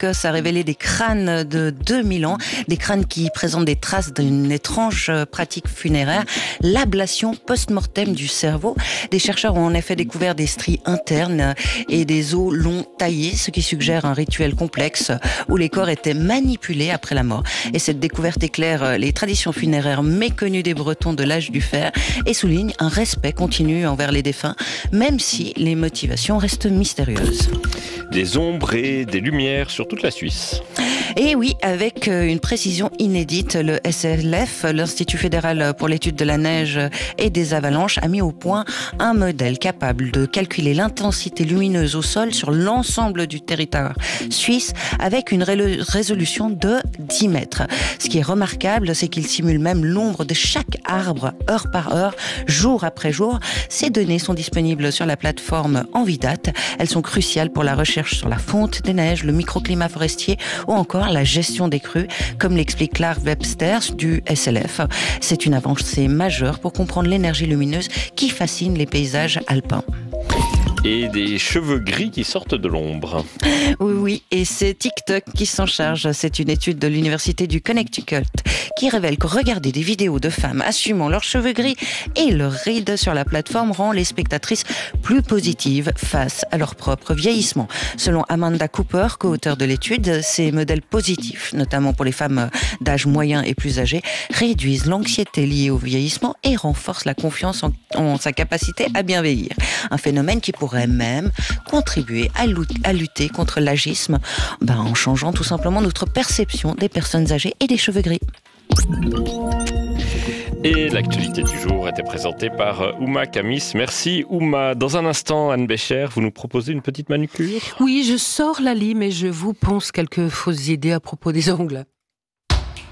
Écosse a révélé des crânes de 2000 ans, des crânes qui présentent des traces d'une étrange pratique funéraire, l'ablation post-mortem du cerveau. Des chercheurs ont en effet découvert des stries internes et des os longs taillés, ce qui suggère un rituel complexe où les corps étaient manipulés après la mort. Et cette découverte éclaire les traditions funéraires méconnues des Bretons de l'âge du fer et souligne un respect continu envers les défunts, même si les motivations restent mystérieuses. Des ombres et des lumières sur toute la Suisse. Et oui, avec une précision inédite, le SLF, l'Institut fédéral pour l'étude de la neige et des avalanches, a mis au point un modèle capable de calculer l'intensité lumineuse au sol sur l'ensemble du territoire suisse avec une résolution de 10 mètres. Ce qui est remarquable, c'est qu'il simule même l'ombre de chaque arbre, heure par heure, jour après jour. Ces données sont disponibles sur la plateforme Envidat. Elles sont cruciales pour la recherche sur la fonte des neiges, le microclimat forestier ou encore la gestion des crues, comme l'explique Clark Webster du SLF. C'est une avancée majeure pour comprendre l'énergie lumineuse qui fascine les paysages alpins. Et des cheveux gris qui sortent de l'ombre. Oui, et c'est TikTok qui s'en charge. C'est une étude de l'université du Connecticut qui révèle que regarder des vidéos de femmes assumant leurs cheveux gris et leurs rides sur la plateforme rend les spectatrices plus positives face à leur propre vieillissement. Selon Amanda Cooper, co-auteure de l'étude, ces modèles positifs, notamment pour les femmes d'âge moyen et plus âgées, réduisent l'anxiété liée au vieillissement et renforcent la confiance en sa capacité à bien vieillir. Un phénomène qui pourrait même contribuer à lutter contre l'agisme en changeant tout simplement notre perception des personnes âgées et des cheveux gris. Et l'actualité du jour était présentée par Ouma Kamis. Merci Ouma. Dans un instant, Anne Bécher, vous nous proposez une petite manucure ? Oui, je sors la lime et je vous ponce quelques fausses idées à propos des ongles.